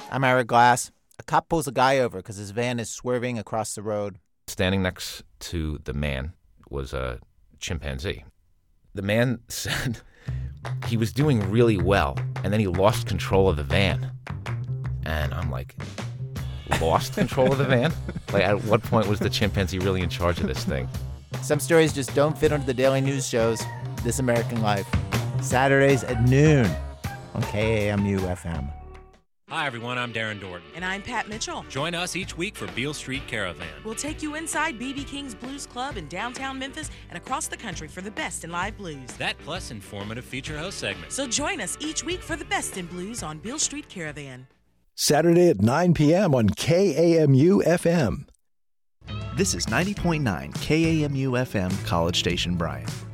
I'm Ira Glass. A cop pulls a guy over because his van is swerving across the road. Standing next to the man was a chimpanzee. The man said he was doing really well, and then he lost control of the van. And I'm like, lost control of the van? Like, at what point was the chimpanzee really in charge of this thing? Some stories just don't fit into the daily news shows. This American Life. Saturdays at noon on KAMU FM. Hi, everyone. I'm Darren Dorton. And I'm Pat Mitchell. Join us each week for Beale Street Caravan. We'll take you inside B.B. King's Blues Club in downtown Memphis and across the country for the best in live blues. That plus informative feature host segments. So join us each week for the best in blues on Beale Street Caravan. Saturday at 9 p.m. on KAMU FM. This is 90.9 KAMU FM, College Station, Bryan.